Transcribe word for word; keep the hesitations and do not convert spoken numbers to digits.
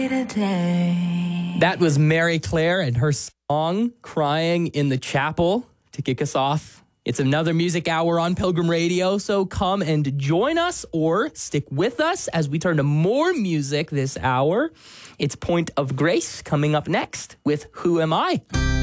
That was Mary Claire and her song, Crying in the Chapel, to kick us off. It's another music hour on Pilgrim Radio, so come and join us or stick with us as we turn to more music this hour. It's Point of Grace coming up next with Who Am I?